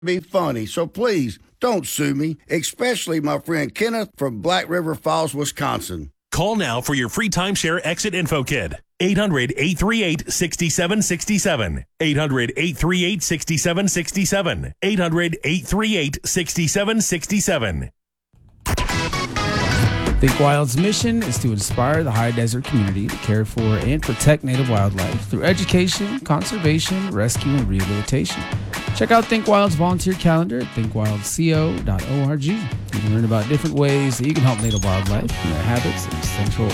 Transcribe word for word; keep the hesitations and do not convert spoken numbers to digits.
be funny, so please don't sue me, especially my friend Kenneth from Black River Falls, Wisconsin. Call now for your free timeshare exit info kit. eight hundred, eight three eight, six seven six seven. eight hundred, eight three eight, six seven six seven. eight hundred, eight three eight, six seven six seven. Think Wild's mission is to inspire the high desert community to care for and protect native wildlife through education, conservation, rescue, and rehabilitation. Check out Think Wild's volunteer calendar at think wild co dot org. You can learn about different ways that you can help native wildlife and their habits in Central